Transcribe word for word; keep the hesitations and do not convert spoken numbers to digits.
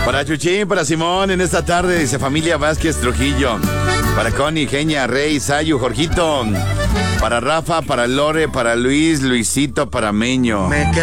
Para Chuchín, para Simón en esta tarde, dice familia Vázquez Trujillo. Para Connie, Genia, Rey, Sayu, Jorgito. Para Rafa, para Lore, para Luis, Luisito, para Meño. Me